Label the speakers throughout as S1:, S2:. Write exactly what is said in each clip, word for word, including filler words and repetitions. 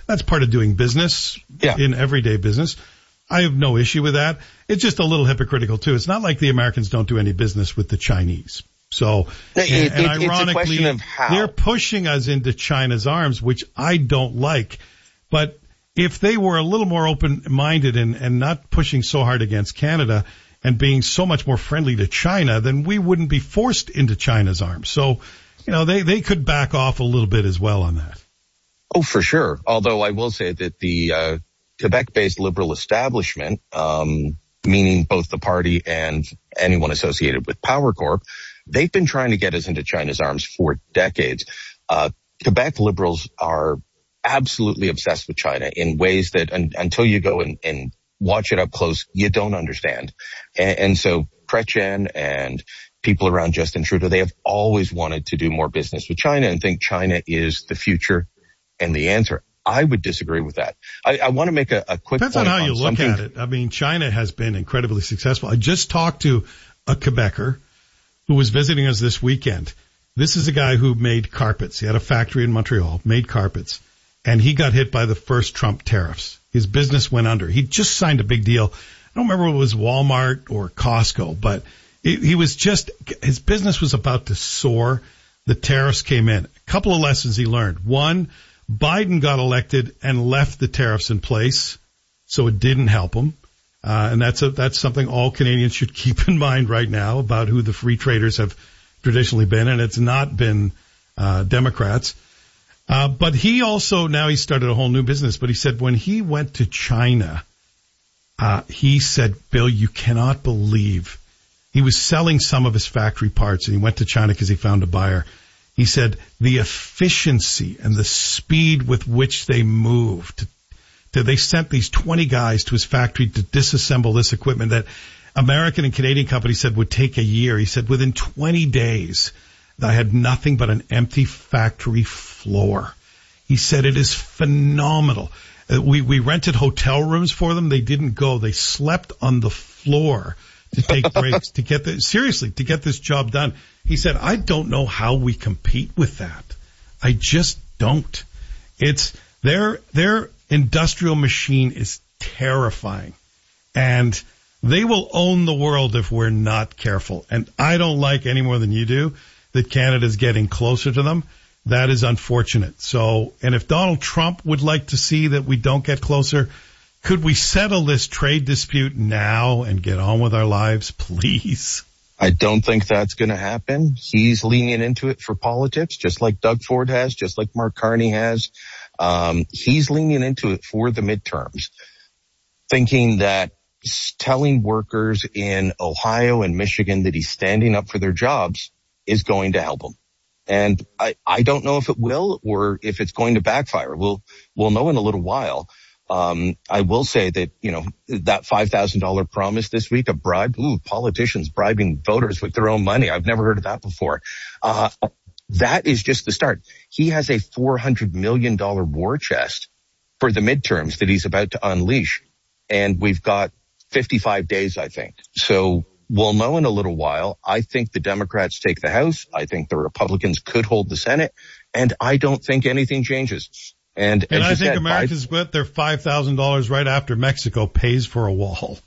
S1: That's part of doing business
S2: yeah.
S1: in everyday business. I have no issue with that. It's just a little hypocritical too. It's not like the Americans don't do any business with the Chinese. So, and,
S2: it,
S1: and
S2: it,
S1: ironically,
S2: of how.
S1: they're pushing us into China's arms, which I don't like. But if they were a little more open-minded and, and not pushing so hard against Canada and being so much more friendly to China, then we wouldn't be forced into China's arms. So, you know, they, they could back off a little bit as well on that.
S2: Oh, for sure. Although I will say that the uh, Quebec-based Liberal establishment, um, meaning both the party and anyone associated with Power Corp, they've been trying to get us into China's arms for decades. Uh, Quebec Liberals are absolutely obsessed with China in ways that un- until you go and, and watch it up close, you don't understand. And, and so Chrétien and people around Justin Trudeau, they have always wanted to do more business with China and think China is the future and the answer. I would disagree with that. I, I want to make a, a quick
S1: Depends
S2: point
S1: on how
S2: on
S1: you look
S2: something.
S1: at it. I mean, China has been incredibly successful. I just talked to a Quebecer who was visiting us this weekend. This is a guy who made carpets. He had a factory in Montreal, made carpets, and he got hit by the first Trump tariffs. His business went under. He just signed a big deal. I don't remember if it was Walmart or Costco, but it, he was just, his business was about to soar. The tariffs came in. A couple of lessons he learned. One, Biden got elected and left the tariffs in place, so it didn't help him. Uh, and that's a, that's something all Canadians should keep in mind right now about who the free traders have traditionally been, and it's not been uh, Democrats. Uh, but he also, now he started a whole new business, but he said when he went to China, uh, he said, Bill, you cannot believe, he was selling some of his factory parts, and he went to China because he found a buyer. He said the efficiency and the speed with which they moved, to, to, they sent these twenty guys to his factory to disassemble this equipment that American and Canadian companies said would take a year. He said within twenty days, I had nothing but an empty factory floor. He said it is phenomenal. Uh, we, we rented hotel rooms for them. They didn't go. They slept on the floor to take breaks, to get the, seriously, to get this job done. He said, I don't know how we compete with that. I just don't. It's, their, their industrial machine is terrifying. And they will own the world if we're not careful. And I don't like any more than you do that Canada's getting closer to them. That is unfortunate. So, and if Donald Trump would like to see that we don't get closer, could we settle this trade dispute now and get on with our lives, please?
S2: I don't think that's going to happen. He's leaning into it for politics, just like Doug Ford has, just like Mark Carney has. Um, he's leaning into it for the midterms, thinking that telling workers in Ohio and Michigan that he's standing up for their jobs is going to help them. And I, I don't know if it will or if it's going to backfire. We'll, we'll know in a little while. Um, I will say that, you know, that five thousand dollars promise this week, a bribe, ooh, politicians bribing voters with their own money. I've never heard of that before. Uh, that is just the start. He has a four hundred million dollars war chest for the midterms that he's about to unleash. And we've got fifty-five days, I think. So we'll know in a little while. I think the Democrats take the House. I think the Republicans could hold the Senate. And I don't think anything changes. And,
S1: and I think
S2: said,
S1: Americans put their five thousand dollars right after Mexico pays for a wall.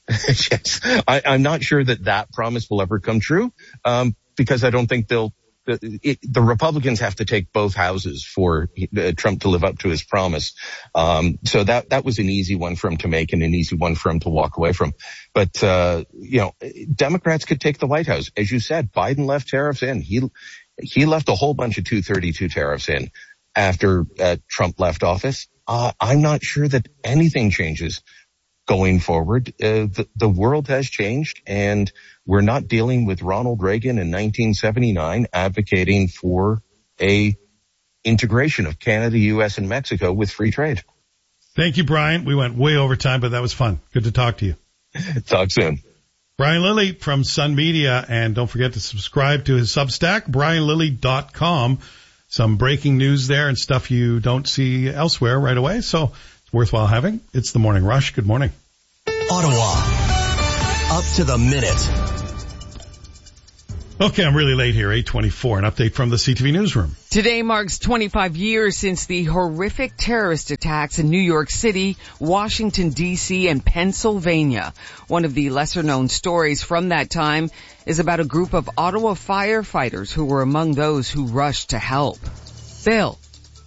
S2: Yes. I, I'm not sure that that promise will ever come true, um, because I don't think they'll, the, it, the Republicans have to take both houses for uh, Trump to live up to his promise. Um, so that, that was an easy one for him to make and an easy one for him to walk away from. But, uh, you know, Democrats could take the White House. As you said, Biden left tariffs in. He, he left a whole bunch of two thirty-two tariffs in after uh, Trump left office. Uh, I'm not sure that anything changes going forward. Uh, the, the world has changed, and we're not dealing with Ronald Reagan in nineteen seventy-nine advocating for a integration of Canada, U S, and Mexico with free trade.
S1: Thank you, Brian. We went way over time, but that was fun. Good to talk to you.
S2: Talk soon.
S1: Brian Lilley from Sun Media, and don't forget to subscribe to his Substack, brian lilley dot com. Some breaking news there and stuff you don't see elsewhere right away, so it's worthwhile having. It's the Morning Rush. Good morning.
S3: Ottawa, up to the minute.
S1: Okay, I'm really late here, eight twenty-four. An update from the C T V newsroom.
S3: Today marks twenty-five years since the horrific terrorist attacks in New York City, Washington, D C, and Pennsylvania. One of the lesser-known stories from that time is about a group of Ottawa firefighters who were among those who rushed to help. Bill.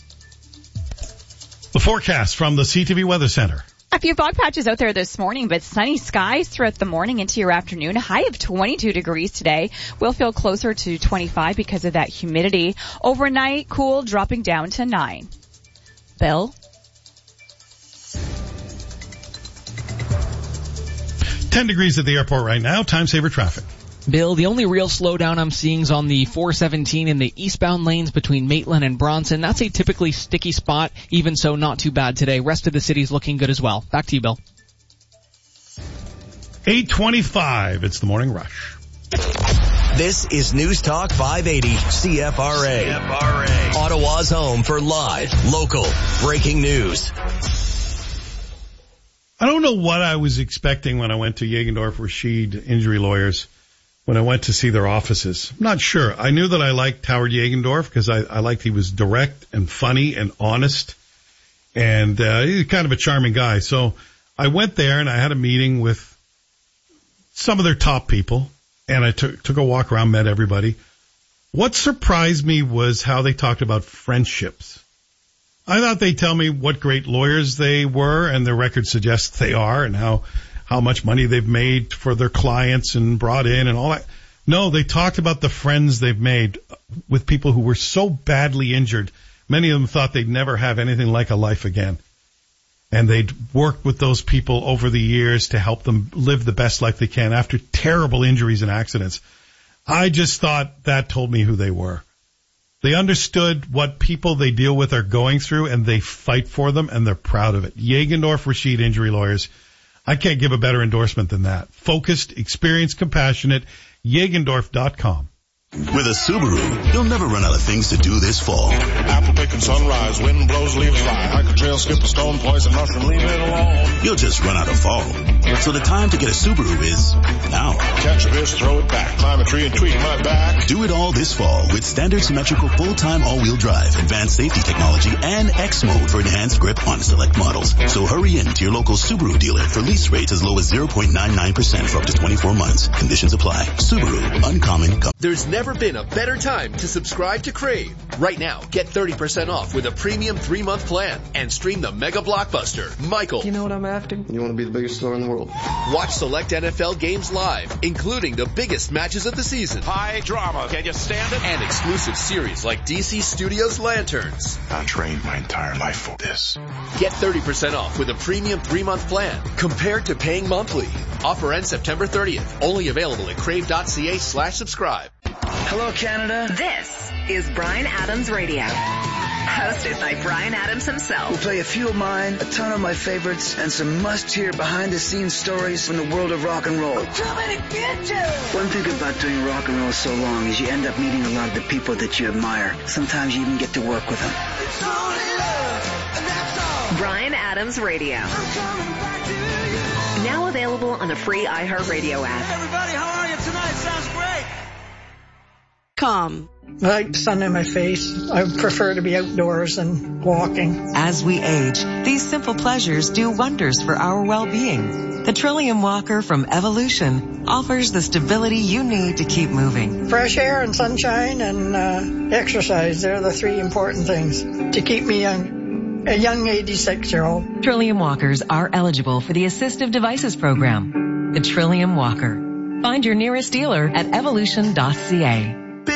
S1: The forecast from the C T V Weather Center.
S4: A few fog patches out there this morning, but sunny skies throughout the morning into your afternoon. A high of twenty-two degrees today. We'll feel closer to twenty-five because of that humidity. Overnight, cool, dropping down to nine. Bill?
S1: ten degrees at the airport right now. Time saver traffic.
S5: Bill, the only real slowdown I'm seeing is on the four seventeen in the eastbound lanes between Maitland and Bronson. That's a typically sticky spot. Even so, not too bad today. Rest of the city's looking good as well. Back to you, Bill.
S1: eight twenty-five. It's the Morning Rush.
S6: This is News Talk five eighty C F R A. C F R A. Ottawa's home for live, local, breaking news.
S1: I don't know what I was expecting when I went to Jagendorf Rashid Injury Lawyers. When I went to see their offices. I'm not sure. I knew that I liked Howard Jagendorf because I, I liked he was direct and funny and honest, and uh, he's kind of a charming guy. So I went there and I had a meeting with some of their top people, and I took took a walk around, met everybody. What surprised me was how they talked about friendships. I thought they'd tell me what great lawyers they were, and their record suggests they are, and how how much money they've made for their clients and brought in and all that. No, they talked about the friends they've made with people who were so badly injured. Many of them thought they'd never have anything like a life again. And they'd worked with those people over the years to help them live the best life they can after terrible injuries and accidents. I just thought that told me who they were. They understood what people they deal with are going through, and they fight for them, and they're proud of it. Jagendorf Rashid Injury Lawyers. I can't give a better endorsement than that. Focused, experienced, compassionate, Jagendorf dot com.
S7: With a Subaru, you'll never run out of things to do this fall.
S8: Apple picking sunrise, wind blows, leaves fly. Hike a trail, skip a stone, poison mushroom, leave it alone.
S7: You'll just run out of fall. So the time to get a Subaru is now.
S8: Catch a fish, throw it back, climb a tree and tweak my back.
S7: Do it all this fall with standard symmetrical full-time all-wheel drive, advanced safety technology, and X mode for enhanced grip on select models. So hurry in to your local Subaru dealer for lease rates as low as zero point nine nine percent for up to twenty-four months. Conditions apply. Subaru, uncommon. Com-
S9: There's never been a better time to subscribe to Crave. Right now, get thirty percent off with a premium three-month plan and stream the mega blockbuster, Michael.
S10: You know what I'm after? You want to be the biggest star in the world.
S9: Watch select N F L games live, including the biggest matches of the season.
S8: High drama. Can you stand it?
S9: And exclusive series like D C Studios Lanterns.
S8: I trained my entire life for this.
S9: Get thirty percent off with a premium three-month plan compared to paying monthly. Offer ends September thirtieth. Only available at crave.ca slash subscribe.
S11: Hello, Canada.
S12: This is Bryan Adams Radio. Hosted by Bryan Adams himself.
S11: We'll play a few of mine, a ton of my favorites, and some must-hear behind-the-scenes stories from the world of rock and roll.
S12: I'm coming to get you!
S11: One thing about doing rock and roll so long is you end up meeting a lot of the people that you admire. Sometimes you even get to work with them.
S12: It's only love, and that's all. Bryan Adams Radio. I'm coming back to you. Now available on the free iHeartRadio app.
S13: Hey everybody, how are you tonight? Sounds great.
S14: Calm.
S15: I like the sun in my face. I prefer to be outdoors and walking.
S16: As we age, these simple pleasures do wonders for our well-being. The Trillium Walker from Evolution offers the stability you need to keep moving.
S15: Fresh air and sunshine and uh, exercise, they're the three important things to keep me young. A young eighty-six-year-old.
S16: Trillium Walkers are eligible for the Assistive Devices Program. The Trillium Walker. Find your nearest dealer at evolution dot c a.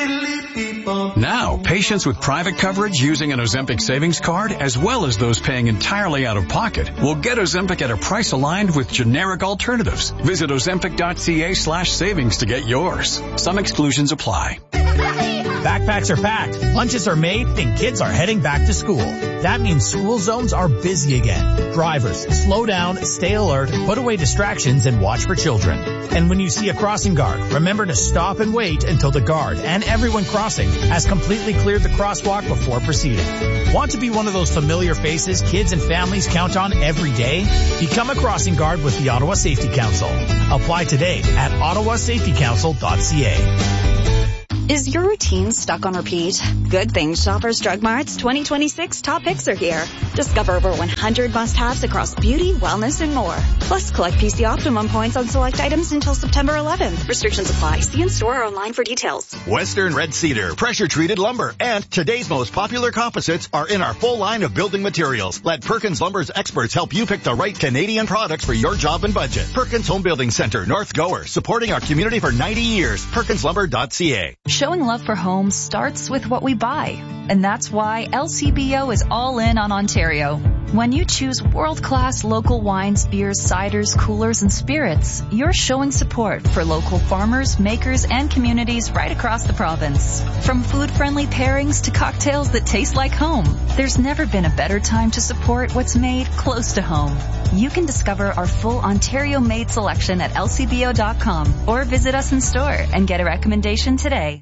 S17: Now, patients with private coverage using an Ozempic savings card, as well as those paying entirely out of pocket, will get Ozempic at a price aligned with generic alternatives. Visit ozempic dot c a slash savings to get yours. Some exclusions apply.
S18: Backpacks are packed, lunches are made, and kids are heading back to school. That means school zones are busy again. Drivers, slow down, stay alert, put away distractions, and watch for children. And when you see a crossing guard, remember to stop and wait until the guard and everyone crossing has completely cleared the crosswalk before proceeding. Want to be one of those familiar faces kids and families count on every day? Become a crossing guard with the Ottawa Safety Council. Apply today at ottawa safety council dot c a.
S19: Is your routine stuck on repeat? Good thing Shoppers Drug Mart's twenty twenty-six top picks are here. Discover over one hundred must-haves across beauty, wellness, and more. Plus, collect P C Optimum points on select items until September eleventh. Restrictions apply. See in-store or online for details.
S20: Western Red Cedar, pressure-treated lumber, and today's most popular composites are in our full line of building materials. Let Perkins Lumber's experts help you pick the right Canadian products for your job and budget. Perkins Home Building Center, North Gower, supporting our community for ninety years. perkins lumber dot c a.
S21: Showing love for homes starts with what we buy. And that's why L C B O is all in on Ontario. When you choose world-class local wines, beers, ciders, coolers, and spirits, you're showing support for local farmers, makers, and communities right across the province. From food-friendly pairings to cocktails that taste like home, there's never been a better time to support what's made close to home. You can discover our full Ontario-made selection at L C B O dot com or visit us in store and get a recommendation today.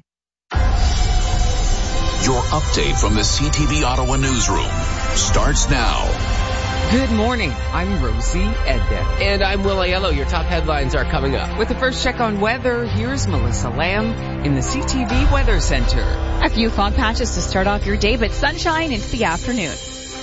S22: Your update from the C T V Ottawa newsroom starts now.
S3: Good morning. I'm Rosie Edda.
S23: And I'm Will Aiello. Your top headlines are coming up.
S3: With the first check on weather, here's Melissa Lamb in the C T V Weather Center.
S4: A few fog patches to start off your day, but sunshine into the afternoon.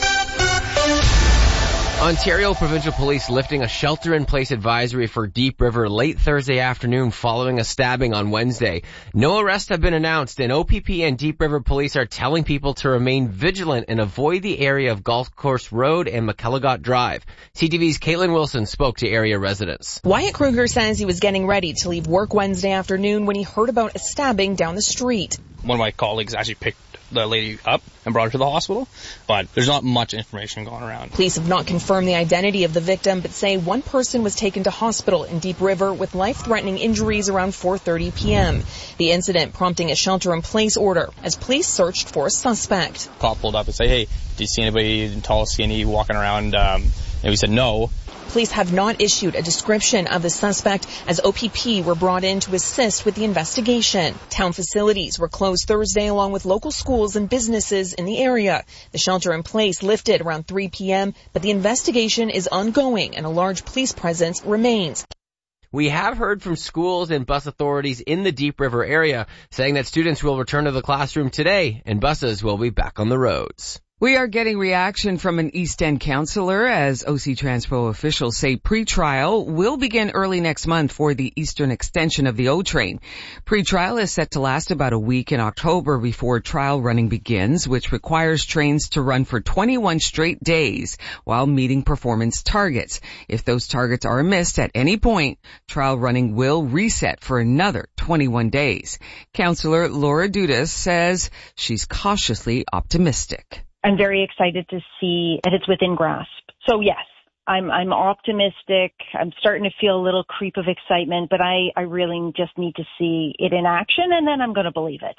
S23: Ontario Provincial Police lifting a shelter-in-place advisory for Deep River late Thursday afternoon following a stabbing on Wednesday. No arrests have been announced, and O P P and Deep River Police are telling people to remain vigilant and avoid the area of Golf Course Road and McElligott Drive. C T V's Caitlin Wilson spoke to area residents.
S24: Wyatt Kruger says he was getting ready to leave work Wednesday afternoon when he heard about a stabbing down the street.
S25: One of my colleagues actually picked the lady up and brought her to the hospital, but there's not much information going around.
S24: Police have not confirmed the identity of the victim, but say one person was taken to hospital in Deep River with life-threatening injuries around four thirty p.m. The incident prompting a shelter-in-place order as police searched for a suspect.
S25: Cop pulled up and said, hey, do you see anybody tall, skinny, walking around? Um, and we said no.
S24: Police have not issued a description of the suspect as O P P were brought in to assist with the investigation. Town facilities were closed Thursday along with local schools and businesses in the area. The shelter in place lifted around three p.m., but the investigation is ongoing and a large police presence remains.
S23: We have heard from schools and bus authorities in the Deep River area saying that students will return to the classroom today and buses will be back on the roads.
S3: We are getting reaction from an East End councillor as O C Transpo officials say pre-trial will begin early next month for the eastern extension of the O-Train. Pre-trial is set to last about a week in October before trial running begins, which requires trains to run for twenty-one straight days while meeting performance targets. If those targets are missed at any point, trial running will reset for another twenty-one days. Councillor Laura Dudas says she's cautiously optimistic.
S26: I'm very excited to see that it's within grasp. So yes, I'm I'm optimistic. I'm starting to feel a little creep of excitement, but I, I really just need to see it in action, and then I'm going to believe it.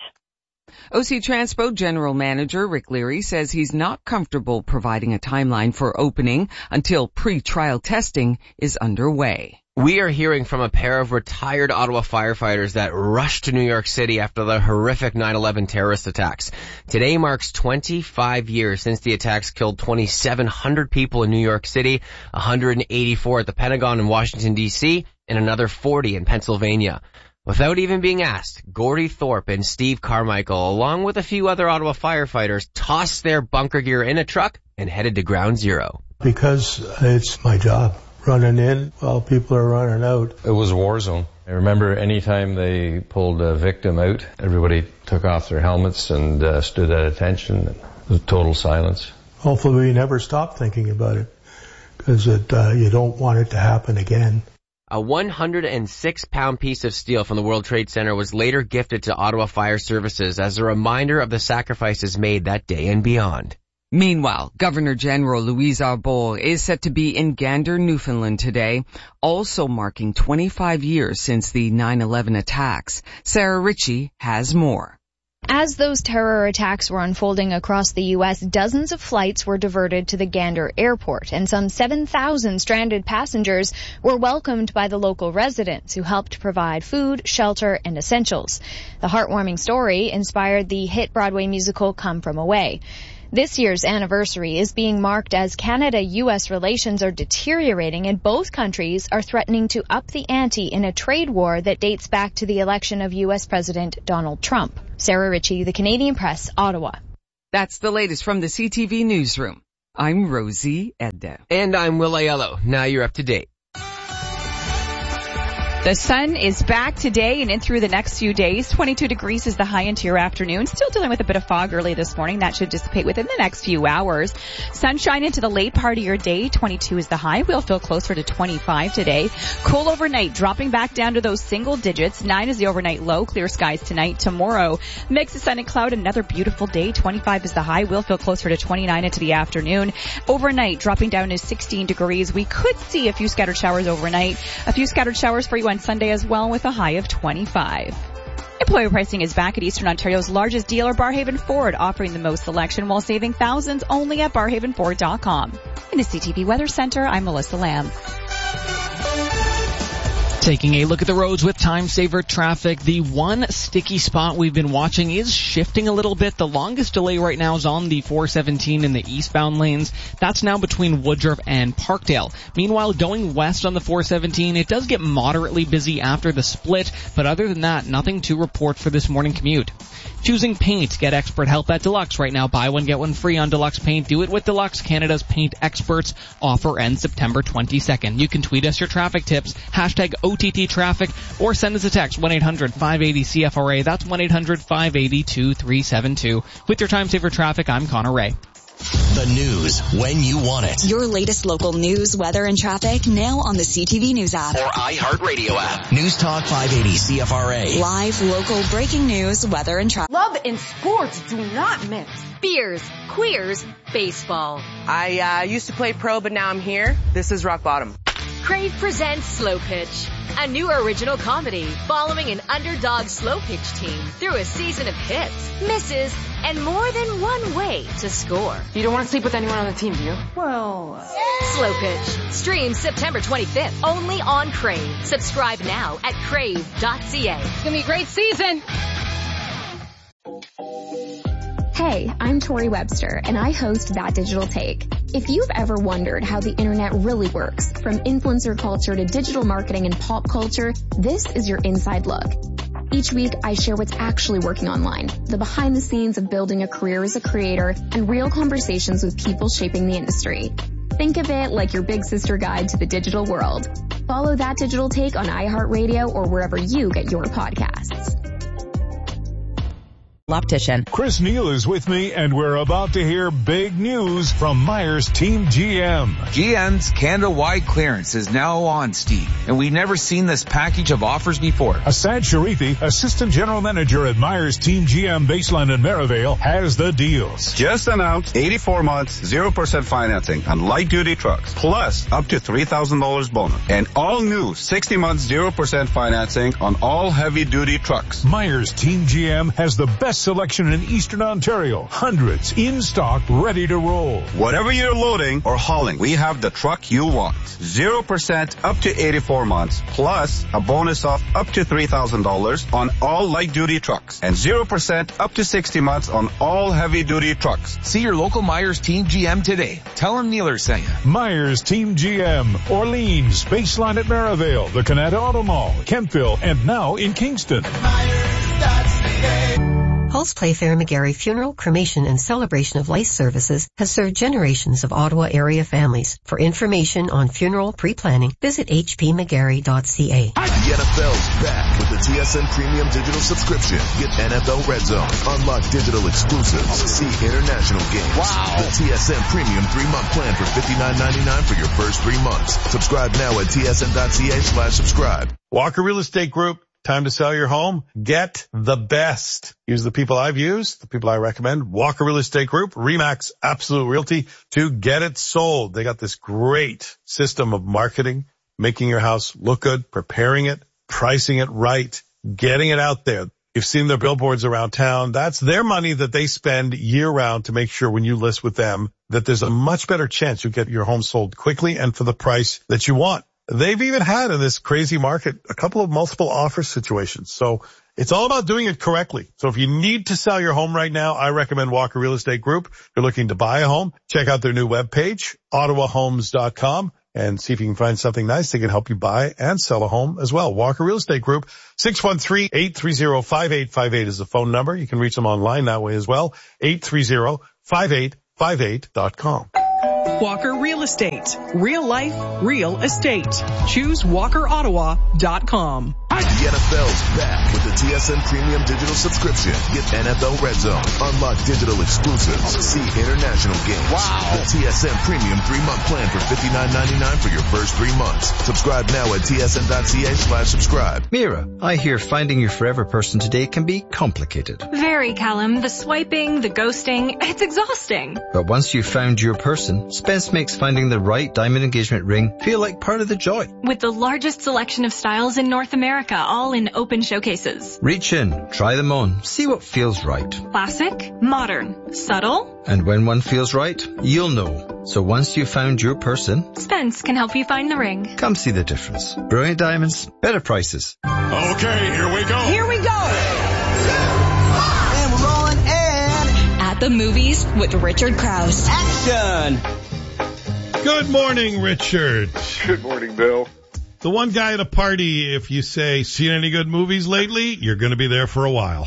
S3: O C Transpo General Manager Rick Leary says he's not comfortable providing a timeline for opening until pre-trial testing is underway.
S23: We are hearing from a pair of retired Ottawa firefighters that rushed to New York City after the horrific nine eleven terrorist attacks. Today marks twenty-five years since the attacks killed twenty-seven hundred people in New York City, one hundred eighty-four at the Pentagon in Washington, D C, and another forty in Pennsylvania. Without even being asked, Gordy Thorpe and Steve Carmichael, along with a few other Ottawa firefighters, tossed their bunker gear in a truck and headed to ground zero.
S27: Because it's my job. Running in while people are running out.
S28: It was a war zone. I remember any time they pulled a victim out, everybody took off their helmets and uh, stood at attention. It was total silence.
S27: Hopefully we never stop thinking about it, because uh, you don't want it to happen again.
S23: A one hundred six pound piece of steel from the World Trade Center was later gifted to Ottawa Fire Services as a reminder of the sacrifices made that day and beyond.
S3: Meanwhile, Governor General Louise Arbour is set to be in Gander, Newfoundland today, also marking twenty-five years since the nine eleven attacks. Sarah Ritchie has more.
S29: As those terror attacks were unfolding across the U S, dozens of flights were diverted to the Gander airport, and some seven thousand stranded passengers were welcomed by the local residents who helped provide food, shelter, and essentials. The heartwarming story inspired the hit Broadway musical Come From Away. This year's anniversary is being marked as Canada-U S relations are deteriorating and both countries are threatening to up the ante in a trade war that dates back to the election of U S President Donald Trump. Sarah Ritchie, The Canadian Press, Ottawa.
S3: That's the latest from the C T V Newsroom. I'm Rosie Edda.
S23: And I'm Will Aiello. Now you're up to date.
S4: The sun is back today and in through the next few days. twenty-two degrees is the high into your afternoon. Still dealing with a bit of fog early this morning. That should dissipate within the next few hours. Sunshine into the late part of your day. twenty-two is the high. We'll feel closer to twenty-five today. Cool overnight, dropping back down to those single digits. nine is the overnight low. Clear skies tonight. Tomorrow, mix of sun and cloud. Another beautiful day. twenty-five is the high. We'll feel closer to twenty-nine into the afternoon. Overnight, dropping down to sixteen degrees. We could see a few scattered showers overnight. A few scattered showers for you on Sunday as well with a high of twenty-five. Employer pricing is back at Eastern Ontario's largest dealer, Barhaven Ford, offering the most selection while saving thousands only at barhaven ford dot com. In the C T V Weather Center, I'm Melissa Lamb.
S1: Taking a look at the roads with time saver traffic, the one sticky spot we've been watching is shifting a little bit. The longest delay right now is on the four seventeen in the eastbound lanes. That's now between Woodruff and Parkdale. Meanwhile, going west on the four seventeen, it does get moderately busy after the split, but other than that, nothing to report for this morning commute. Choosing paint, get expert help at Deluxe right now. Buy one, get one free on Deluxe Paint. Do it with Deluxe, Canada's paint experts. Offer ends September twenty-second. You can tweet us your traffic tips, hashtag O T T traffic, or send us a text, one eight hundred five eight zero C F R A. That's one eight hundred five eight zero two three seven two. With your time saver traffic, I'm Connor Ray.
S2: The news when you want it.
S19: Your latest local news, weather, and traffic now on the C T V News app.
S2: Or iHeartRadio app. News Talk five eighty C F R A.
S19: Live, local, breaking news, weather, and traffic.
S5: Love and sports do not mix.
S6: Beers, queers, baseball.
S7: I uh, used to play pro, but now I'm here. This is rock bottom.
S6: Crave presents Slow Pitch, a new original comedy following an underdog slow pitch team through a season of hits, misses, and more than one way to score.
S5: You don't want to sleep with anyone on the team, do you?
S6: Well, uh... Slow Pitch. Streams September twenty-fifth, only on Crave. Subscribe now at crave dot c a.
S5: It's gonna be a great season.
S8: Hey, I'm Tori Webster, and I host That Digital Take. If you've ever wondered how the internet really works, from influencer culture to digital marketing and pop culture, this is your inside look. Each week, I share what's actually working online, the behind the scenes of building a career as a creator, and real conversations with people shaping the industry. Think of it like your big sister guide to the digital world. Follow That Digital Take on iHeartRadio or wherever you get your podcasts.
S9: Optician.
S10: Chris Neal is with me, and we're about to hear big news from Myers Team G M.
S11: G M's Canada-wide clearance is now on, Steve, and we've never seen this package of offers before.
S10: Asad Sharifi, Assistant General Manager at Myers Team G M Baseline in Merivale, has the deals.
S30: Just announced eighty-four months, zero percent financing on light-duty trucks, plus up to three thousand dollars bonus. And all new sixty months, zero percent financing on all heavy-duty trucks.
S10: Myers Team G M has the best selection in Eastern Ontario. Hundreds in stock, ready to roll.
S30: Whatever you're loading or hauling, we have the truck you want. zero percent up to eighty-four months, plus a bonus of up to three thousand dollars on all light-duty trucks. And zero percent up to sixty months on all heavy-duty trucks.
S11: See your local Myers Team G M today. Tell them Neeler sent you.
S10: Myers Team G M, Orleans, Baseline at Merivale, the Canada Auto Mall, Kemptville, and now in Kingston.
S31: Pulse Playfair McGarry Funeral, Cremation, and Celebration of Life Services has served generations of Ottawa area families. For information on funeral pre-planning, visit h p mcgarry dot c a.
S22: The N F L's back with the T S N Premium Digital Subscription. Get N F L Red Zone, unlock digital exclusives, see international games. Wow! The T S N Premium three-month plan for fifty-nine ninety-nine for your first three months. Subscribe now at t s n dot c a slash subscribe.
S27: Walker Real Estate Group. Time to sell your home? Get the best. Use the people I've used, the people I recommend. Walker Real Estate Group, Remax Absolute Realty to get it sold. They got this great system of marketing, making your house look good, preparing it, pricing it right, getting it out there. You've seen their billboards around town. That's their money that they spend year round to make sure when you list with them that there's a much better chance you get your home sold quickly and for the price that you want. They've even had in this crazy market a couple of multiple offer situations. So It's all about doing it correctly. So if you need to sell your home right now, I recommend Walker Real Estate Group. If you're looking to buy a home, check out their new webpage, ottawa homes dot com, and see if you can find something nice. They can help you buy and sell a home as well. Walker Real Estate Group, six one three, eight three zero, five eight five eight is the phone number. You can reach them online that way as well, eight three zero, five eight five eight dot com.
S9: Walker Real Estate. Real life, real estate. Choose walker ottawa dot com.
S22: The N F L's back with the T S N Premium Digital subscription. Get N F L Red Zone, unlock digital exclusives, see international games. Wow. The T S N Premium three-month plan for fifty-nine ninety-nine for your first three months. Subscribe now at T S N dot C A slash subscribe.
S12: Mira, I hear finding your forever person today can be complicated.
S13: Very, Callum. The swiping, the ghosting, it's exhausting.
S12: But once you've found your person, Spence makes finding the right diamond engagement ring feel like part of the joy.
S13: With the largest selection of styles in North America, all in open showcases.
S12: Reach in, try them on, see what feels right.
S13: Classic, modern, subtle.
S12: And when one feels right, you'll know. So once you've found your person,
S13: Spence can help you find the ring.
S12: Come see the difference. Brilliant diamonds, better prices.
S10: Okay, here we go.
S13: Here we go.
S14: And we're rolling in.
S13: At the movies with Richard Krause.
S14: Action.
S27: Good morning, Richard.
S15: Good morning, Bill.
S27: The one guy at a party, if you say, seen any good movies lately, you're going to be there for a while.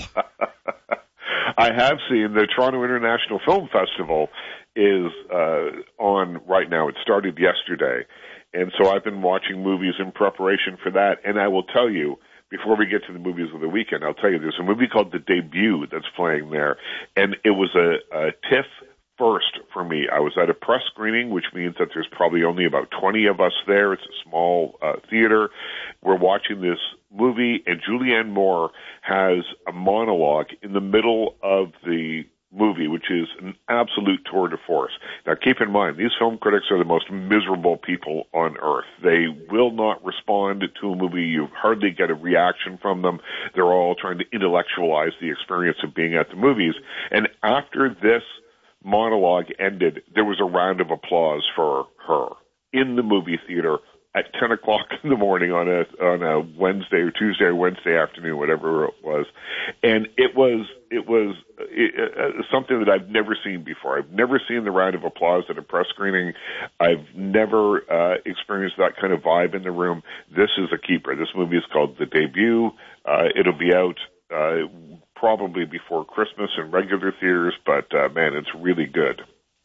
S15: I have seen the Toronto International Film Festival is uh, on right now. It started yesterday. And so I've been watching movies in preparation for that. And I will tell you, before we get to the movies of the weekend, I'll tell you there's a movie called The Debut that's playing there. And it was a, a TIFF first for me. I was at a press screening, which means that there's probably only about twenty of us there. It's a small uh, theater. We're watching this movie, and Julianne Moore has a monologue in the middle of the movie, which is an absolute tour de force. Now, keep in mind, these film critics are the most miserable people on earth. They will not respond to a movie. You hardly get a reaction from them. They're all trying to intellectualize the experience of being at the movies. And after this monologue ended, there was a round of applause for her in the movie theater at ten o'clock in the morning on a on a Wednesday or Tuesday or Wednesday afternoon, whatever it was, and it was it was it, uh, something that I've never seen before. I've never seen the round of applause at a press screening. I've never uh, experienced that kind of vibe in the room. This is a keeper. This movie is called The Debut. Uh, it'll be out Uh, probably before Christmas in regular theaters, but uh, man, it's really good.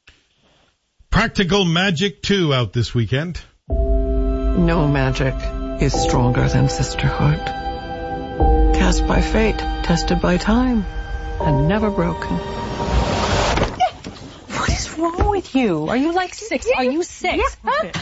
S27: Practical Magic two out this weekend.
S16: No magic is stronger than sisterhood. Cast by fate, tested by time, and never broken.
S13: What is wrong with you? Are you like six? Are you six?
S14: Yeah.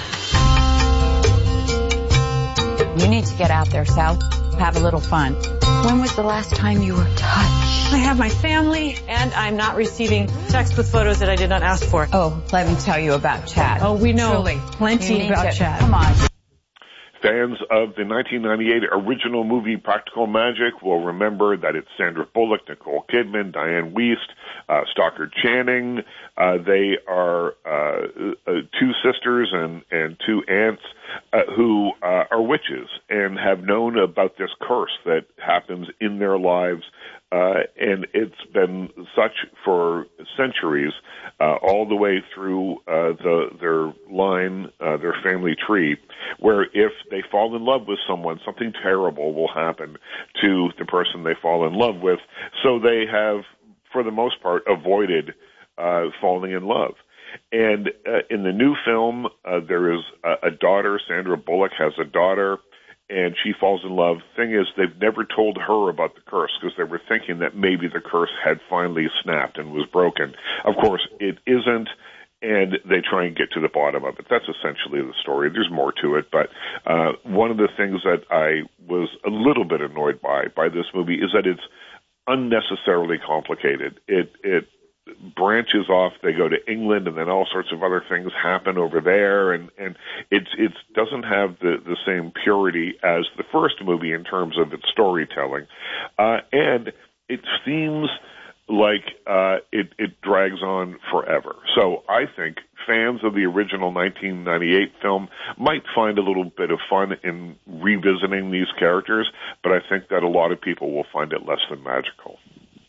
S14: You need to get out there, Sal. Have a little fun. When was the last time you were touched?
S13: I have my family, and I'm not receiving text with photos that I did not ask for.
S14: Oh, let me tell you about Chad.
S13: Oh, we know
S14: Truly.
S13: plenty about
S14: to,
S13: Chad.
S14: Come on.
S15: Fans of the nineteen ninety-eight original movie Practical Magic will remember that it's Sandra Bullock, Nicole Kidman, Diane Wiest, uh, Stockard Channing. Uh, they are uh, uh, two sisters and, and two aunts uh, who uh, are witches and have known about this curse that happens in their lives. Uh, and it's been such for centuries, uh, all the way through uh, the, their line, uh, their family tree, where if they fall in love with someone, something terrible will happen to the person they fall in love with. So they have, for the most part, avoided uh, falling in love. And uh, in the new film, uh, there is a, a daughter. Sandra Bullock has a daughter, and she falls in love. Thing is, they've never told her about the curse because they were thinking that maybe the curse had finally snapped and was broken. Of course, it isn't, and they try and get to the bottom of it. That's essentially the story. There's more to it, but uh, one of the things that I was a little bit annoyed by by this movie is that it's unnecessarily complicated. It it branches off. They go to England, and then all sorts of other things happen over there, and and it's it doesn't have the the same purity as the first movie in terms of its storytelling, uh, and it seems like uh, it, it drags on forever. So I think fans of the original nineteen ninety-eight film might find a little bit of fun in revisiting these characters, but I think that a lot of people will find it less than magical.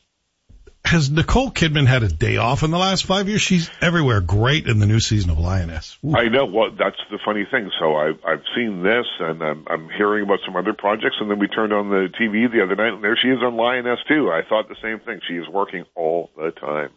S27: Has Nicole Kidman had a day off in the last five years? She's everywhere. Great in the new season of Lioness. Ooh.
S15: I know. Well, that's the funny thing. So I've, I've seen this, and I'm, I'm hearing about some other projects, and then we turned on the T V the other night, and there she is on Lioness, too. I thought the same thing. She is working all the time.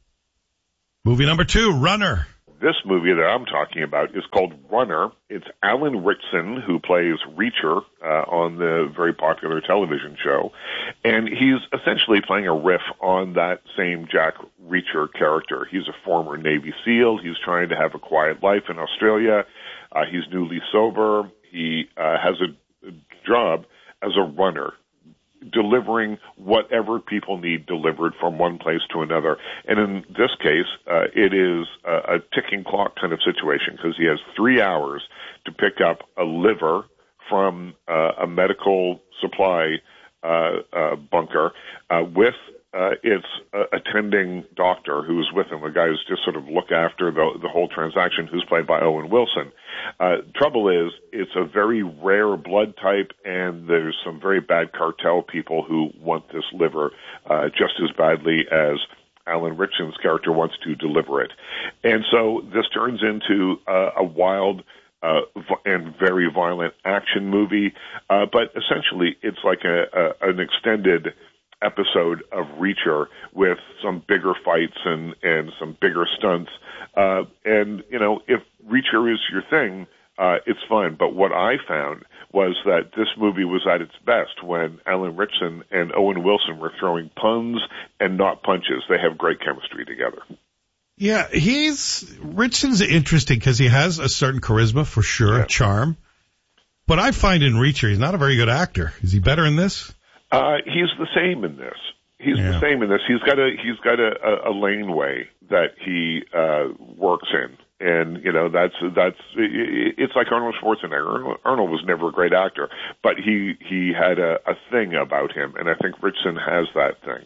S27: Movie number two, Runner.
S15: This movie that I'm talking about is called Runner. It's Alan Ritchson, who plays Reacher uh, on the very popular television show. And he's essentially playing a riff on that same Jack Reacher character. He's a former Navy SEAL. He's trying to have a quiet life in Australia. Uh, he's newly sober. He uh, has a, a job as a runner, delivering whatever people need delivered from one place to another. And in this case, uh, it is a, a ticking clock kind of situation, because he has three hours to pick up a liver from uh, a medical supply uh, uh, bunker uh, with uh, its uh, attending doctor who's with him, a guy who's just sort of look after the, the whole transaction, who's played by Owen Wilson. Uh, trouble is, it's a very rare blood type, and there's some very bad cartel people who want this liver uh, just as badly as Alan Ritchson's character wants to deliver it. And so this turns into uh, a wild uh, and very violent action movie, uh, but essentially it's like a, a, an extended episode of Reacher with some bigger fights and, and some bigger stunts. Uh, and, you know, if Reacher is your thing, uh, it's fun. But what I found was that this movie was at its best when Alan Ritchson and Owen Wilson were throwing puns and not punches. They have great chemistry together.
S27: Yeah, he's, Ritchson's interesting because he has a certain charisma for sure, yeah. charm. But I find in Reacher, he's not a very good actor. Is he better in this?
S15: Uh, he's the same in this. He's yeah. the same in this. He's got a he's got a, a laneway that he uh, works in, and you know that's that's it's like Arnold Schwarzenegger. Arnold was never a great actor, but he he had a, a thing about him, and I think Ritchson has that thing.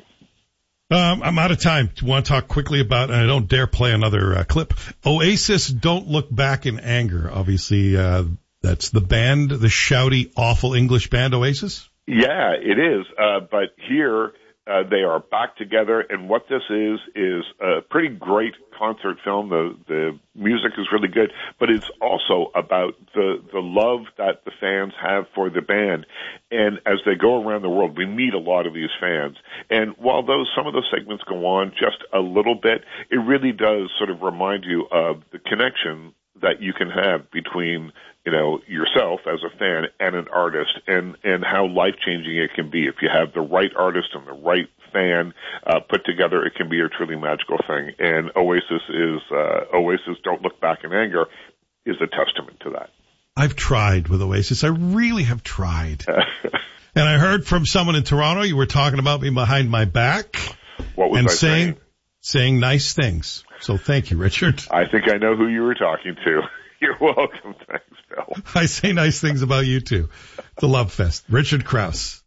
S27: Um, I'm out of time. I want to talk quickly about, and I don't dare play another uh, clip. Oasis, Don't Look Back in Anger. Obviously, uh, that's the band, the shouty, awful English band Oasis.
S15: Yeah, it is. Uh, but here, uh, they are back together, and what this is, is a pretty great concert film. The, the music is really good, but it's also about the, the love that the fans have for the band. And as they go around the world, we meet a lot of these fans. And while those, some of those segments go on just a little bit, it really does sort of remind you of the connection that you can have between, you know, yourself as a fan and an artist, and, and how life-changing it can be. If you have the right artist and the right fan uh, put together, it can be a truly magical thing. And Oasis is, uh, Oasis Don't Look Back in Anger is a testament to that.
S27: I've tried with Oasis. I really have tried. And I heard from someone in Toronto, you were talking about me behind my back.
S15: What was
S27: and
S15: I
S27: saying?
S15: saying?
S27: Saying nice things. So thank you, Richard.
S15: I think I know who you were talking to. You're welcome. Thanks, Bill.
S27: I say nice things about you, too. It's a love fest. Richard Krause.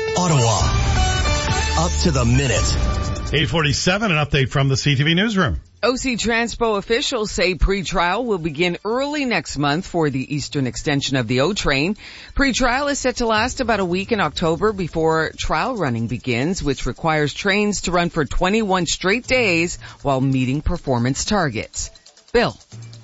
S2: Ottawa. Up to the minute.
S27: eight forty-seven, an update from the C T V newsroom.
S3: O C Transpo officials say pretrial will begin early next month for the eastern extension of the O train. Pretrial is set to last about a week in October before trial running begins, which requires trains to run for twenty-one straight days while meeting performance targets. Bill.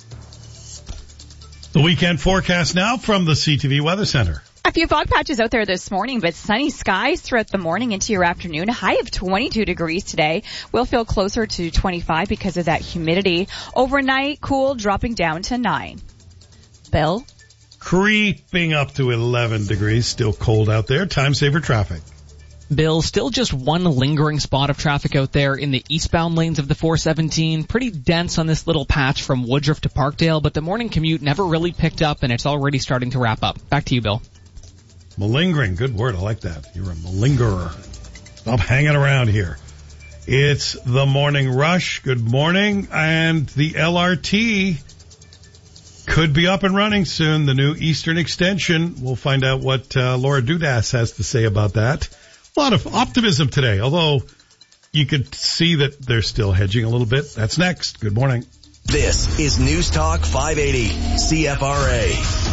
S27: The weekend forecast now from the C T V Weather Center.
S4: A few fog patches out there this morning, but sunny skies throughout the morning into your afternoon. A high of twenty-two degrees today. We'll feel closer to twenty-five because of that humidity. Overnight, cool, dropping down to nine. Bill?
S27: Creeping up to eleven degrees. Still cold out there. Time saver traffic.
S1: Bill, still just one lingering spot of traffic out there in the eastbound lanes of the four seventeen. Pretty dense on this little patch from Woodruff to Parkdale, but the morning commute never really picked up, and it's already starting to wrap up. Back to you, Bill.
S27: Malingering. Good word. I like that. You're a malingerer. Stop hanging around here. It's the morning rush. Good morning. And the L R T could be up and running soon. The new Eastern Extension. We'll find out what uh, Laura Dudas has to say about that. A lot of optimism today, although you could see that they're still hedging a little bit. That's next. Good morning.
S2: This is News Talk five eighty C F R A.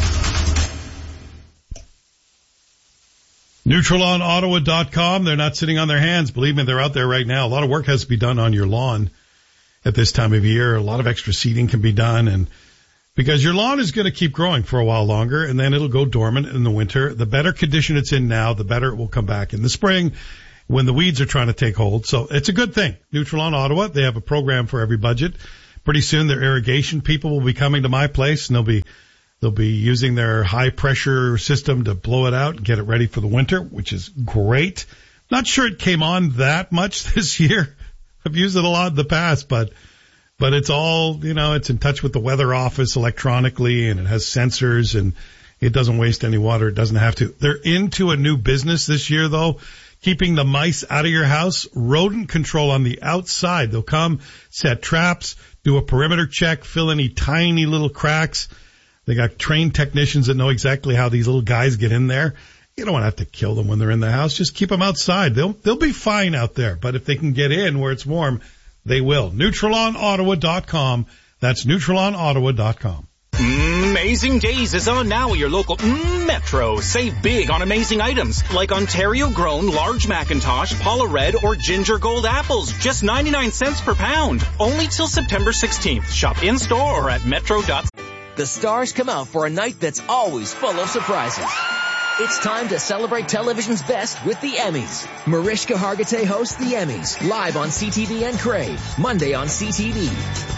S27: Neutral on Ottawa dot com. They're not sitting on their hands. Believe me, they're out there right now. A lot of work has to be done on your lawn at this time of year. A lot of extra seeding can be done, and because your lawn is going to keep growing for a while longer, and then it'll go dormant in the winter. The better condition it's in now, the better it will come back in the spring when the weeds are trying to take hold. So it's a good thing. Neutral on Ottawa, they have a program for every budget. Pretty soon their irrigation people will be coming to my place, and they'll be they'll be using their high pressure system to blow it out and get it ready for the winter, which is great. Not sure it came on that much this year. I've used it a lot in the past, but But it's all, you know, it's in touch with the weather office electronically, and it has sensors, and it doesn't waste any water. It doesn't have to. They're into a new business this year, though, keeping the mice out of your house. Rodent control on the outside. They'll come, set traps, do a perimeter check, fill any tiny little cracks. They got trained technicians that know exactly how these little guys get in there. You don't want to have to kill them when they're in the house. Just keep them outside. They'll, they'll be fine out there. But if they can get in where it's warm, they will. Neutral on Ottawa dot com. That's Neutral on Ottawa dot com.
S17: Amazing Days is on now at your local Metro. Save big on amazing items like Ontario-grown large Macintosh, Paula Red, or Ginger Gold apples. Just ninety-nine cents per pound. Only till September sixteenth. Shop in-store or at metro dot c a.
S2: The stars come out for a night that's always full of surprises. It's time to celebrate television's best with the Emmys. Mariska Hargitay hosts the Emmys, live on C T V and Crave, Monday on C T V.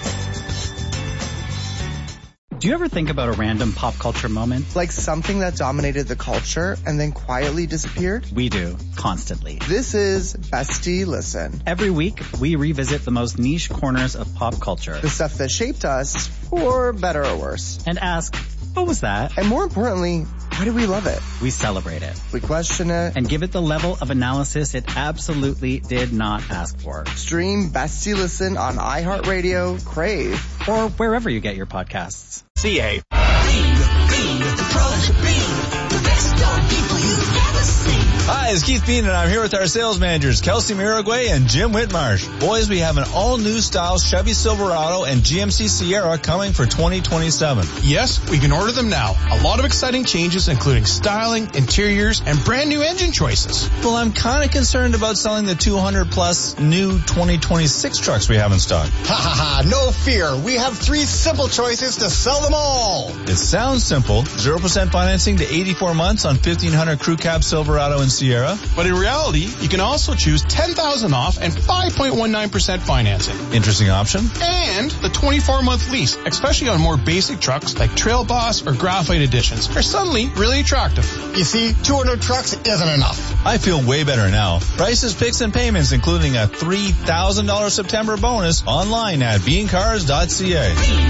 S18: Do you ever think about a random pop culture moment?
S19: Like something that dominated the culture and then quietly disappeared?
S18: We do, constantly.
S19: This is Bestie Listen.
S18: Every week, we revisit the most niche corners of pop culture.
S19: The stuff that shaped us, for better or worse.
S18: And ask, what was that?
S19: And more importantly, why do we love it?
S18: We celebrate it.
S19: We question it.
S18: And give it the level of analysis it absolutely did not ask for.
S19: Stream Bestie Listen on iHeartRadio, Crave,
S18: or wherever you get your podcasts.
S17: C A.
S20: Hi, it's Keith Bean, and I'm here with our sales managers, Kelsey Miragway and Jim Whitmarsh. Boys, we have an all-new style Chevy Silverado and G M C Sierra coming for twenty twenty-seven.
S21: Yes, we can order them now. A lot of exciting changes, including styling, interiors, and brand new engine choices.
S20: Well, I'm kind of concerned about selling the two hundred plus new twenty twenty-six trucks we have in stock.
S23: Ha ha ha, no fear. We have three simple choices to sell them all.
S20: It sounds simple. zero percent financing to eighty-four months on fifteen hundred Crew Cab Silverado and Sierra.
S21: But in reality, you can also choose ten thousand off and five point one nine percent financing.
S20: Interesting option.
S21: And the twenty-four month lease, especially on more basic trucks like Trail Boss or Graphite Editions, are suddenly really attractive.
S23: You see, two hundred trucks isn't enough.
S20: I feel way better now. Prices, picks, and payments, including a three thousand dollars September bonus, online at bean cars dot c a.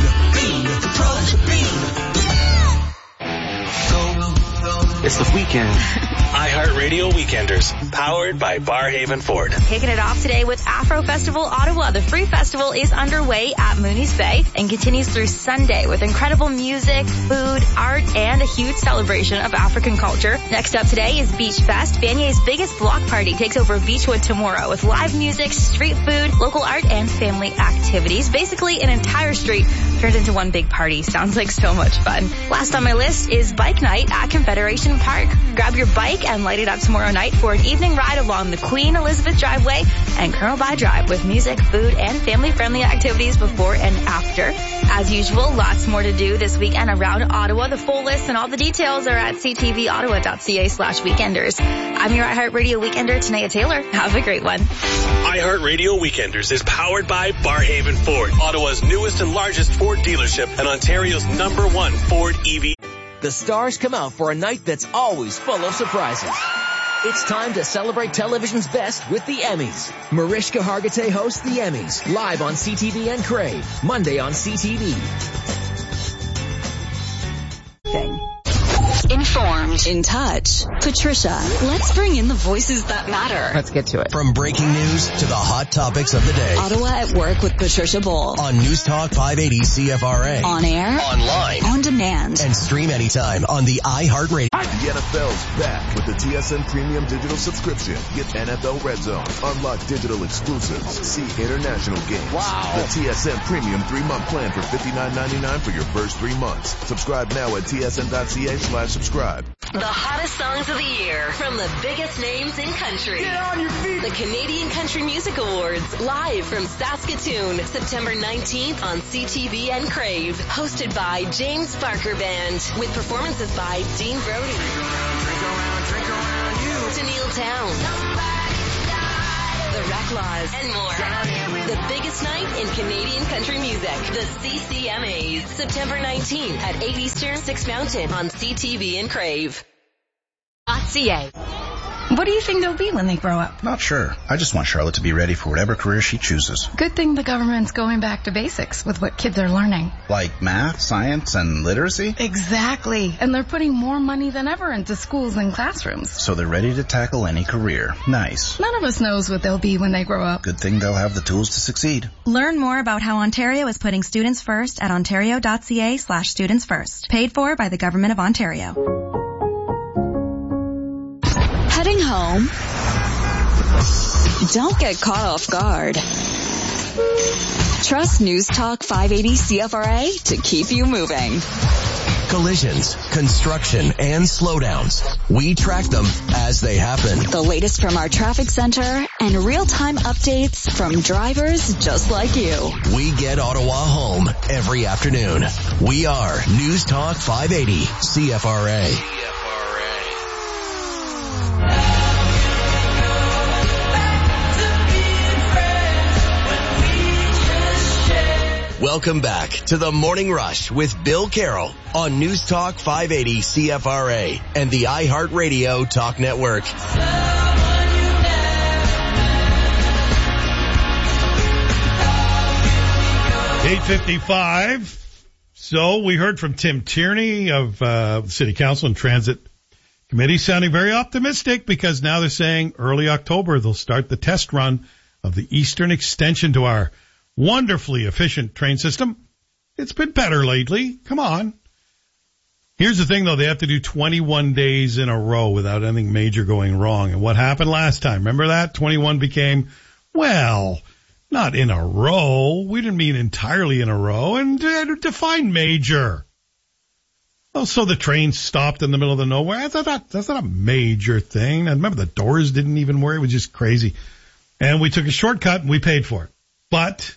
S24: It's the weekend. iHeartRadio Weekenders, powered by Barhaven Ford.
S25: Kicking it off today with Afro Festival Ottawa. The free festival is underway at Mooney's Bay and continues through Sunday with incredible music, food, art, and a huge celebration of African culture. Next up today is Beach Fest. Vanier's biggest block party takes over Beachwood tomorrow with live music, street food, local art, and family activities. Basically, an entire street turned into one big party. Sounds like so much fun. Last on my list is Bike Night at Confederation Park. Grab your bike and light it up tomorrow night for an evening ride along the Queen Elizabeth Driveway and Colonel By Drive with music, food, and family-friendly activities before and after. As usual, lots more to do this weekend around Ottawa. The full list and all the details are at c t v ottawa dot c a slash weekenders. I'm your iHeartRadio Weekender, Tanea Taylor. Have a great one.
S24: iHeartRadio Weekenders is powered by Barhaven Ford, Ottawa's newest and largest Ford dealership and Ontario's number one Ford E V.
S2: The stars come out for a night that's always full of surprises. It's time to celebrate television's best with the Emmys. Mariska Hargitay hosts the Emmys, live on C T V and Crave, Monday on C T V.
S26: Informed. In touch. Patricia, let's bring in the voices that matter.
S3: Let's get to it.
S2: From breaking news to the hot topics of the day.
S26: Ottawa at Work with Patricia Bull.
S2: On News Talk five eighty C F R A.
S26: On air.
S2: Online.
S26: On demand. demand.
S5: And stream anytime on the iHeartRadio.
S6: The N F L's back with the T S N Premium Digital Subscription. Get N F L Red Zone, unlock digital exclusives, see international games. Wow. The T S N Premium three-month plan for fifty-nine ninety-nine for your first three months. Subscribe now at T S N dot C A slash subscribe.
S25: The hottest songs of the year from the biggest names in country. Get on your feet. The Canadian Country Music Awards, live from Saskatoon, September nineteenth on C T V and Crave. Hosted by James Barker Band, with performances by Dean Brody, drink around, drink around you, Tennille Town, The Reclaws, and more. The biggest night in Canadian country music, the C C M As, September nineteenth at eight Eastern, six Mountain on C T V and Crave. .ca.
S7: What do you think they'll be when they grow up?
S8: Not sure. I just want Charlotte to be ready for whatever career she chooses.
S7: Good thing the government's going back to basics with what kids are learning.
S8: Like math, science, and literacy?
S7: Exactly. And they're putting more money than ever into schools and classrooms.
S8: So they're ready to tackle any career. Nice.
S7: None of us knows what they'll be when they grow up.
S8: Good thing they'll have the tools to succeed.
S9: Learn more about how Ontario is putting students first at ontario.ca slash students first. Paid for by the Government of Ontario.
S26: Heading home? Don't get caught off guard. Trust News Talk five eighty C F R A to keep you moving.
S5: Collisions, construction, and slowdowns. We track them as they happen.
S26: The latest from our traffic center and real-time updates from drivers just like you.
S5: We get Ottawa home every afternoon. We are News Talk five eighty C F R A. Welcome back to the Morning Rush with Bill Carroll on News Talk five eighty C F R A and the iHeartRadio Talk Network.
S27: eight fifty-five. So we heard from Tim Tierney of uh, the City Council and Transit Committee sounding very optimistic because now they're saying early October they'll start the test run of the Eastern Extension to our wonderfully efficient train system. It's been better lately. Come on. Here's the thing, though. They have to do twenty-one days in a row without anything major going wrong. And what happened last time? Remember that? twenty-one became, well, not in a row. We didn't mean entirely in a row. And uh, define major. Oh, so the train stopped in the middle of the nowhere. That's not, that's not a major thing. And remember, the doors didn't even work. It was just crazy. And we took a shortcut and we paid for it. But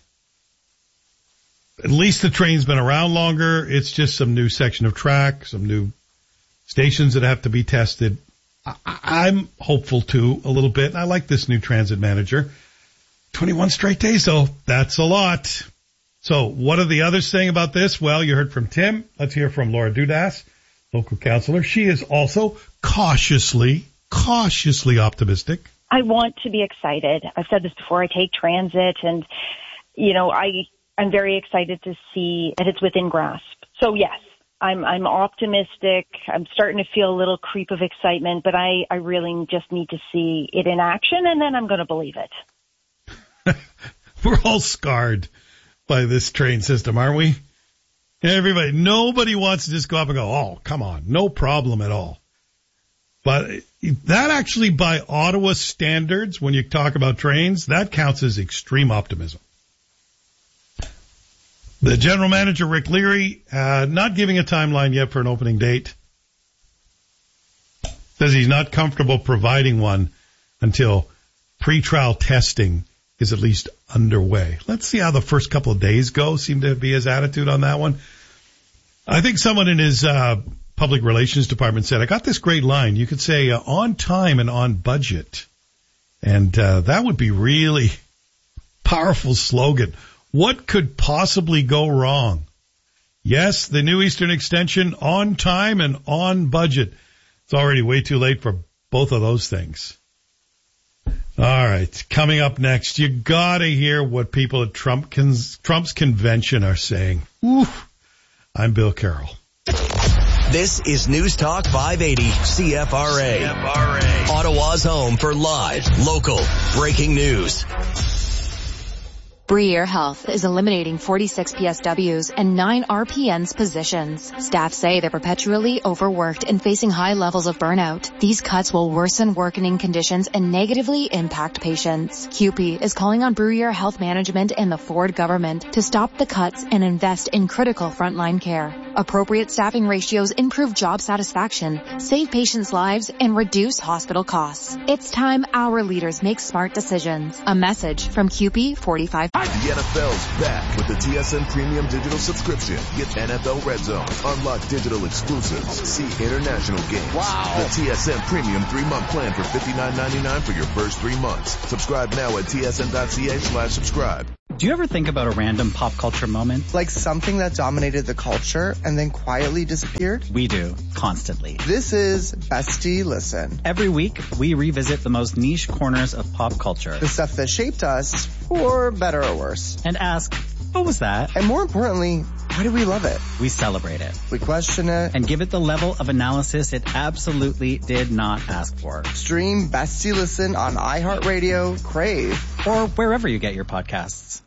S27: at least the train's been around longer. It's just some new section of track, some new stations that have to be tested. I, I'm hopeful, too, a little bit. I like this new transit manager. twenty-one straight days, though. That's a lot. So what are the others saying about this? Well, you heard from Tim. Let's hear from Laura Dudas, local councillor. She is also cautiously, cautiously optimistic.
S11: I want to be excited. I've said this before. I take transit and, you know, I, I'm very excited to see that it's within grasp. So yes, I'm, I'm optimistic. I'm starting to feel a little creep of excitement, but I, I really just need to see it in action and then I'm going to believe it.
S27: We're all scarred by this train system, aren't we? Everybody, nobody wants to just go up and go, oh, come on, no problem at all. But that actually, by Ottawa standards, when you talk about trains, that counts as extreme optimism. The general manager, Rick Leary, uh, not giving a timeline yet for an opening date. Says he's not comfortable providing one until pre-trial testing is at least underway. Let's see how the first couple of days go, seem to be his attitude on that one. I think someone in his uh public relations department said, I got this great line. You could say uh, on time and on budget. And uh that would be really powerful slogan. What could possibly go wrong? Yes, the new Eastern Extension on time and on budget. It's already way too late for both of those things. All right, coming up next, you gotta hear what people at Trump cons- Trump's convention are saying. Oof. I'm Bill Carroll.
S5: This is News Talk five eighty C F R A. C F R A. Ottawa's home for live, local, breaking news.
S10: Bruyere Health is eliminating forty-six P S Ws and nine R P Ns positions. Staff say they're perpetually overworked and facing high levels of burnout. These cuts will worsen working conditions and negatively impact patients. C U P E is calling on Bruyere Health Management and the Ford government to stop the cuts and invest in critical frontline care. Appropriate staffing ratios improve job satisfaction, save patients' lives, and reduce hospital costs. It's time our leaders make smart decisions. A message from C U P E forty-five.
S6: The N F L's back with the T S N Premium Digital Subscription. Get N F L Red Zone, unlock digital exclusives, see international games. Wow. The T S N Premium three-month plan for fifty-nine ninety-nine for your first three months. Subscribe now at T S N dot C A slash subscribe.
S18: Do you ever think about a random pop culture moment?
S19: Like something that dominated the culture and then quietly disappeared?
S18: We do, constantly.
S19: This is Bestie Listen.
S18: Every week, we revisit the most niche corners of pop culture.
S19: The stuff that shaped us, for better or worse.
S18: And ask, what was that?
S19: And more importantly, why do we love it?
S18: We celebrate it.
S19: We question it.
S18: And give it the level of analysis it absolutely did not ask for.
S19: Stream Bestie Listen on iHeartRadio, Crave,
S18: or wherever you get your podcasts.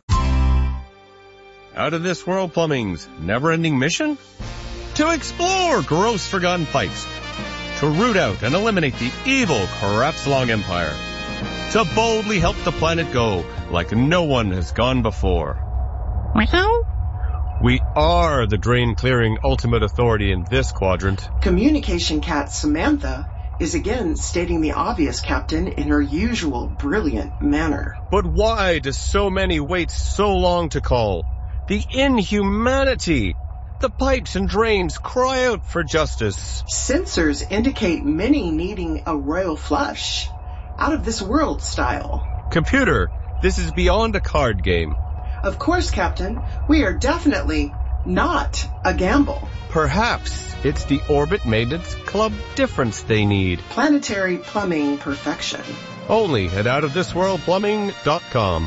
S12: Out of This World Plumbing's never-ending mission? To explore gross forgotten pipes. To root out and eliminate the evil Crapslong Empire. To boldly help the planet go like no one has gone before.
S13: Wow.
S12: We are the drain-clearing ultimate authority in this quadrant.
S14: Communication cat Samantha is again stating the obvious, Captain, in her usual brilliant manner.
S12: But why do so many wait so long to call? The inhumanity! The pipes and drains cry out for justice.
S14: Sensors indicate many needing a royal flush. Out of this world style.
S12: Computer, this is beyond a card game.
S14: Of course, Captain. We are definitely not a gamble.
S12: Perhaps it's the Orbit Maintenance Club difference they need.
S14: Planetary plumbing perfection.
S12: Only at out of this world plumbing dot com.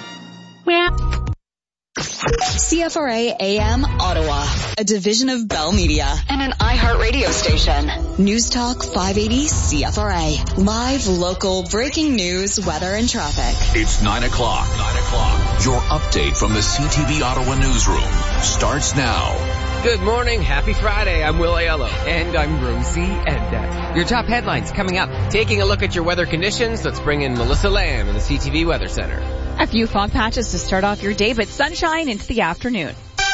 S26: C F R A A M Ottawa, a division of Bell Media and an iHeartRadio station. News Talk five eighty C F R A. Live, local, breaking news, weather, and traffic.
S15: It's nine o'clock. Nine o'clock. Your update from the C T V Ottawa newsroom starts now.
S3: Good morning. Happy Friday. I'm Will Aiello. And I'm Rosie Edda. Your top headlines coming up. Taking a look at your weather conditions, let's bring in Melissa Lamb in the C T V Weather Center.
S4: A few fog patches to start off your day, but sunshine into the afternoon.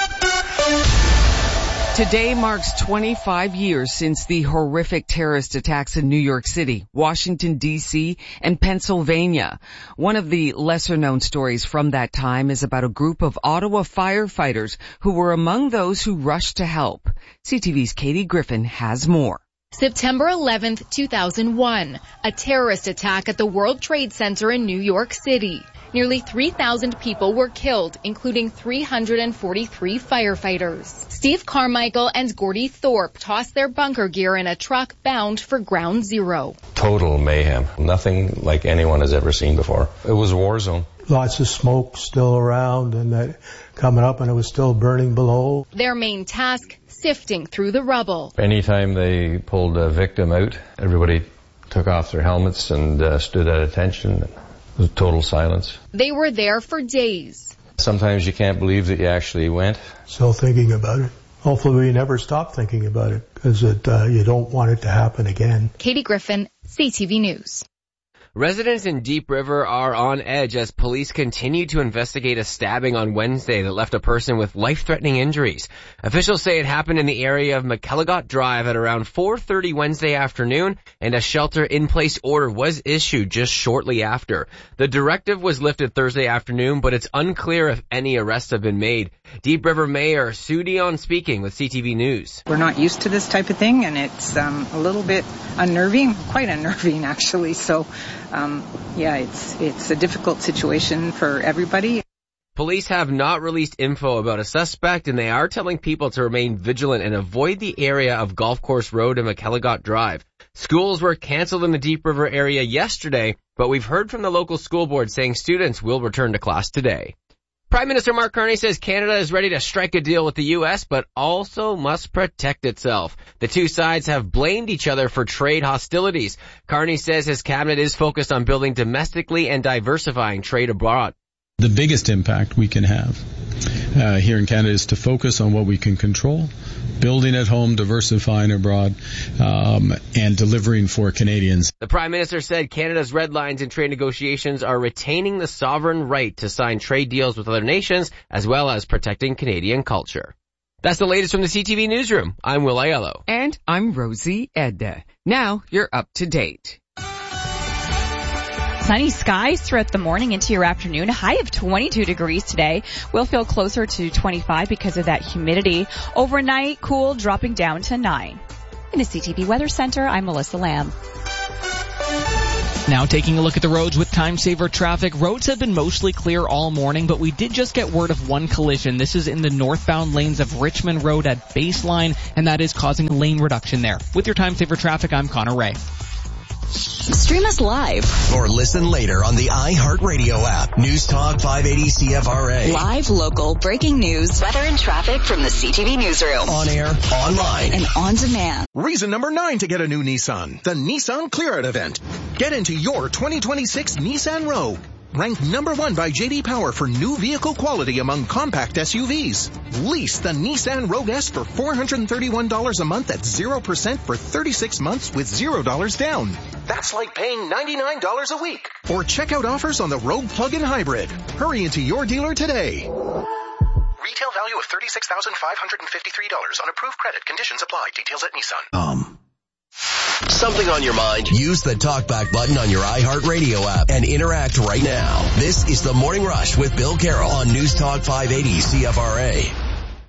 S3: Today marks twenty-five years since the horrific terrorist attacks in New York City, Washington, D C, and Pennsylvania. One of the lesser-known stories from that time is about a group of Ottawa firefighters who were among those who rushed to help. C T V's Katie Griffin has more.
S16: September eleventh, two thousand one, a terrorist attack at the World Trade Center in New York City. Nearly three thousand people were killed, including three hundred forty-three firefighters. Steve Carmichael and Gordy Thorpe tossed their bunker gear in a truck bound for Ground Zero.
S22: Total mayhem. Nothing like anyone has ever seen before. It was a war zone.
S28: Lots of smoke still around and that coming up, and it was still burning below.
S16: Their main task, sifting through the rubble.
S22: Anytime they pulled a victim out, everybody took off their helmets and uh, stood at attention. It was total silence.
S16: They were there for days.
S22: Sometimes you can't believe that you actually went.
S28: Still thinking about it. Hopefully we never stop thinking about it, because it, uh, you don't want it to happen again.
S16: Katie Griffin, C T V News.
S3: Residents in Deep River are on edge as police continue to investigate a stabbing on Wednesday that left a person with life-threatening injuries. Officials say it happened in the area of McElligott Drive at around four thirty Wednesday afternoon, and a shelter-in-place order was issued just shortly after. The directive was lifted Thursday afternoon, but it's unclear if any arrests have been made. Deep River Mayor Sue Dion speaking with C T V News.
S29: We're not used to this type of thing, and it's um, a little bit unnerving, quite unnerving actually, so Um, yeah, it's it's a difficult situation for everybody.
S3: Police have not released info about a suspect, and they are telling people to remain vigilant and avoid the area of Golf Course Road and McElligott Drive. Schools were canceled in the Deep River area yesterday, but we've heard from the local school board saying students will return to class today. Prime Minister Mark Carney says Canada is ready to strike a deal with the U S, but also must protect itself. The two sides have blamed each other for trade hostilities. Carney says his cabinet is focused on building domestically and diversifying trade abroad.
S1: The biggest impact we can have uh, here in Canada is to focus on what we can control, building at home, diversifying abroad, um, and delivering for Canadians.
S2: The Prime Minister said Canada's red lines in trade negotiations are retaining the sovereign right to sign trade deals with other nations, as well as protecting Canadian culture. That's the latest from the C T V Newsroom. I'm Will Aiello.
S3: And I'm Rosie Edda. Now you're up to date.
S4: Sunny skies throughout the morning into your afternoon. A high of twenty-two degrees today. We'll feel closer to twenty-five because of that humidity. Overnight, cool, dropping down to nine. In the C T V Weather Center, I'm Melissa Lamb.
S7: Now taking a look at the roads with time saver traffic. Roads have been mostly clear all morning, but we did just get word of one collision. This is in the northbound lanes of Richmond Road at Baseline, and that is causing a lane reduction there. With your time saver traffic, I'm Connor Ray.
S26: Stream us live
S5: or listen later on the iHeartRadio app. News Talk five eighty C F R A.
S26: Live, local, breaking news, weather and traffic from the C T V Newsroom.
S5: On air, online,
S26: and on demand.
S17: Reason number nine to get a new Nissan. The Nissan Clear Out event. Get into your twenty twenty-six Nissan Rogue. Ranked number one by J D Power for new vehicle quality among compact S U Vs. Lease the Nissan Rogue S for four hundred thirty-one dollars a month at zero percent for thirty-six months with zero dollars down. That's like paying ninety-nine dollars a week. Or check out offers on the Rogue Plug-in Hybrid. Hurry into your dealer today.
S8: Retail value of thirty-six thousand five hundred fifty-three dollars on approved credit. Conditions apply. Details at Nissan.
S5: Um. Something on your mind? Use the talkback button on your iHeartRadio app and interact right now. This is the Morning Rush with Bill Carroll on News Talk five eighty C F R A.